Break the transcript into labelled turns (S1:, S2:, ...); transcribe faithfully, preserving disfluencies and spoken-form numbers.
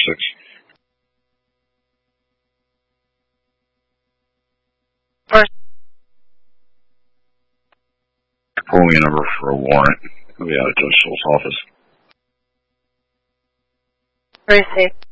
S1: six.
S2: First.
S1: Pull me a number for a warrant. I'll be out of Judge Schultz's office.
S2: Receive.